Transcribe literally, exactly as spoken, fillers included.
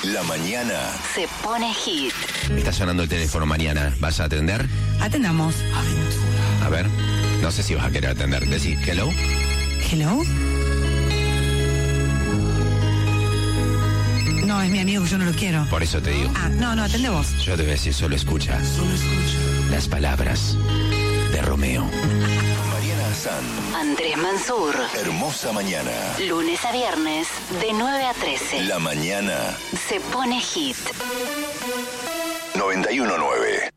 La mañana se pone hit. Está sonando el teléfono, Mariana. ¿Vas a atender? Atendamos. A ver, no sé si vas a querer atender. Decí, hello. ¿Hello? No, es mi amigo, yo no lo quiero. Por eso te digo. Ah, no, no, atende vos. Yo te voy a decir, solo escucha. Solo escucha. Las palabras de Romeo. Mariana San. Andrés Mansur. Hermosa mañana. Lunes a viernes, de nueve a trece. La mañana Se pone hit. noventa y uno nueve.